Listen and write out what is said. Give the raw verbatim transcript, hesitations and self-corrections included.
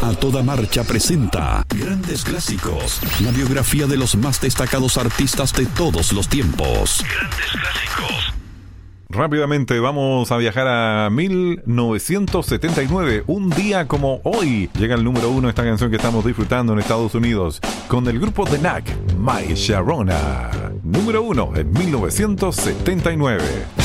A Toda Marcha presenta Grandes Clásicos, la biografía de los más destacados artistas de todos los tiempos. Grandes Clásicos. Rápidamente vamos a viajar a mil novecientos setenta y nueve, un día como hoy. Llega el número uno esta canción que estamos disfrutando en Estados Unidos con el grupo The Knack, My Sharona. Número uno en mil novecientos setenta y nueve.